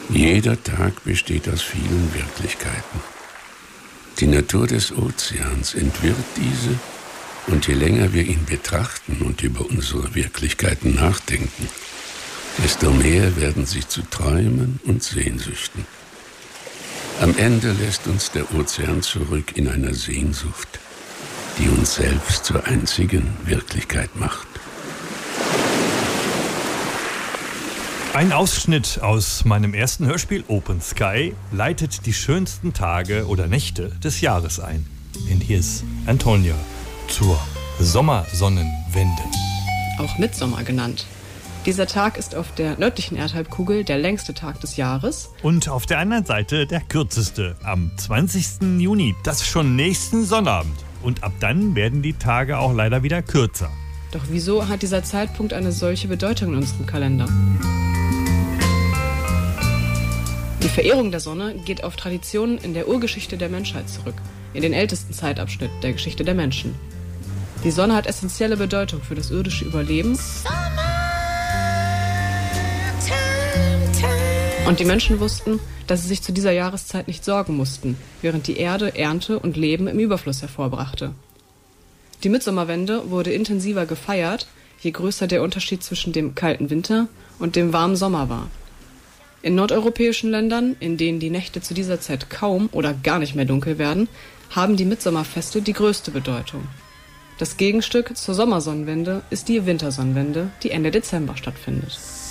Jeder Tag besteht aus vielen Wirklichkeiten. Die Natur des Ozeans entwirrt diese, und je länger wir ihn betrachten und über unsere Wirklichkeiten nachdenken, desto mehr werden sie zu Träumen und Sehnsüchten. Am Ende lässt uns der Ozean zurück in einer Sehnsucht, die uns selbst zur einzigen Wirklichkeit macht. Ein Ausschnitt aus meinem ersten Hörspiel Open Sky leitet die schönsten Tage oder Nächte des Jahres ein. Und hier ist Antonia zur Sommersonnenwende. Auch Mittsommer genannt. Dieser Tag ist auf der nördlichen Erdhalbkugel der längste Tag des Jahres. Und auf der anderen Seite der kürzeste, am 20. Juni. Das ist schon nächsten Sonnabend. Und ab dann werden die Tage auch leider wieder kürzer. Doch wieso hat dieser Zeitpunkt eine solche Bedeutung in unserem Kalender? Die Verehrung der Sonne geht auf Traditionen in der Urgeschichte der Menschheit zurück, in den ältesten Zeitabschnitt der Geschichte der Menschen. Die Sonne hat essentielle Bedeutung für das irdische Überleben. Und die Menschen wussten, dass sie sich zu dieser Jahreszeit nicht sorgen mussten, während die Erde Ernte und Leben im Überfluss hervorbrachte. Die Mittsommerwende wurde intensiver gefeiert, je größer der Unterschied zwischen dem kalten Winter und dem warmen Sommer war. In nordeuropäischen Ländern, in denen die Nächte zu dieser Zeit kaum oder gar nicht mehr dunkel werden, haben die Mittsommerfeste die größte Bedeutung. Das Gegenstück zur Sommersonnenwende ist die Wintersonnenwende, die Ende Dezember stattfindet.